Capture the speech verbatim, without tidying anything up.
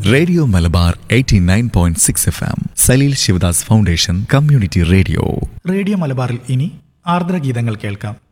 Radio Malabar eighty nine point six F M, Saleel Sivadas foundation community radio. Radio മലബാറിൽ ഇനി ആർദ്രഗീതങ്ങൾ കേൾക്കാം.